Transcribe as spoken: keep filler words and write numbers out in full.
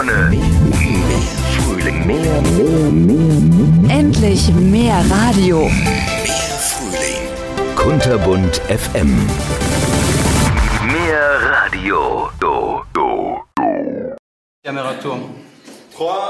Sonne, mehr Frühling, mehr, mehr, mehr, mehr. Endlich mehr Radio. Mehr Frühling. Kunterbunt F M. Mehr Radio. Do, do, do. Caméra tourne. trois